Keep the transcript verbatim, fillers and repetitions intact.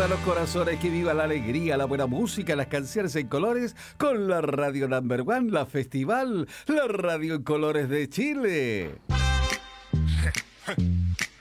para los corazones, que viva la alegría, la buena música, las canciones en colores con la radio number one, la festival, la radio en colores de Chile.